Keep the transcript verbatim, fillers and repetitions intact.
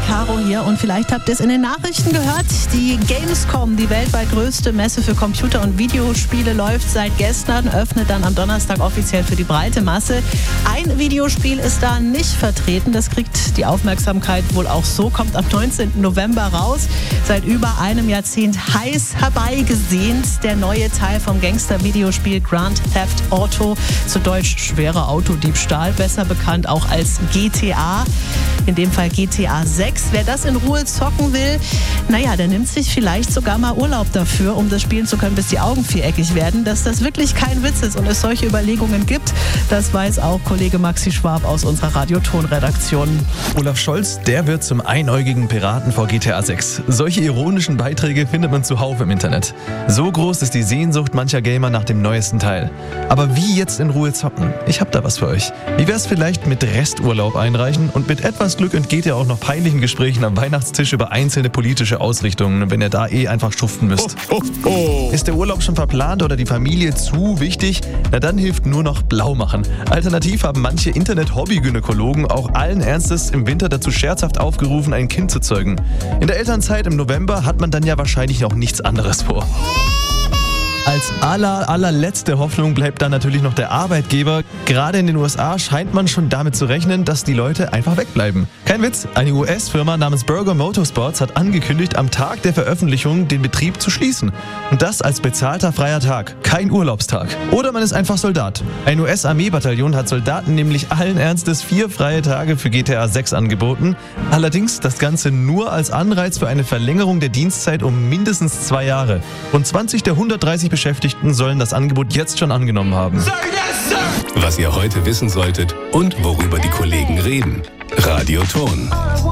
Caro hier und vielleicht habt ihr es in den Nachrichten gehört. Die Gamescom, die weltweit größte Messe für Computer- und Videospiele, läuft seit gestern, öffnet dann am Donnerstag offiziell für die breite Masse. Ein Videospiel ist da nicht vertreten, das kriegt die Aufmerksamkeit wohl auch so, kommt am neunzehnten November raus. Seit über einem Jahrzehnt heiß herbeigesehnt, der neue Teil vom Gangster-Videospiel Grand Theft Auto, zu Deutsch schwerer Autodiebstahl, besser bekannt auch als G T A. In dem Fall G T A sechs. Wer das in Ruhe zocken will, naja, der nimmt sich vielleicht sogar mal Urlaub dafür, um das spielen zu können, bis die Augen viereckig werden. Dass das wirklich kein Witz ist und es solche Überlegungen gibt, das weiß auch Kollege Maxi Schwab aus unserer Radio-Ton-Redaktion. Olaf Scholz, der wird zum einäugigen Piraten vor G T A sechs. Solche ironischen Beiträge findet man zuhauf im Internet. So groß ist die Sehnsucht mancher Gamer nach dem neuesten Teil. Aber wie jetzt in Ruhe zocken? Ich hab da was für euch. Wie wär's vielleicht mit Resturlaub einreichen und mit etwas Glück entgeht ihr auch noch peinlichen Gesprächen am Weihnachtstisch über einzelne politische Ausrichtungen, wenn ihr da eh einfach schuften müsst. Oh, oh, oh. Ist der Urlaub schon verplant oder die Familie zu wichtig? Na dann hilft nur noch blau machen. Alternativ haben manche Internet-Hobby-Gynäkologen auch allen Ernstes im Winter dazu scherzhaft aufgerufen, ein Kind zu zeugen. In der Elternzeit im November hat man dann ja wahrscheinlich noch nichts anderes vor. Als aller, allerletzte Hoffnung bleibt dann natürlich noch der Arbeitgeber. Gerade in den U S A scheint man schon damit zu rechnen, dass die Leute einfach wegbleiben. Kein Witz, eine U S-Firma namens Berger Motorsports hat angekündigt, am Tag der Veröffentlichung den Betrieb zu schließen. Und das als bezahlter freier Tag, kein Urlaubstag. Oder man ist einfach Soldat. Ein U S-Armeebataillon hat Soldaten nämlich allen Ernstes vier freie Tage für G T A sechs angeboten. Allerdings das Ganze nur als Anreiz für eine Verlängerung der Dienstzeit um mindestens zwei Jahre. Rund zwanzig der hundertdreißig Beschäftigten sollen das Angebot jetzt schon angenommen haben. Was ihr heute wissen solltet und worüber die Kollegen reden. Radio Ton.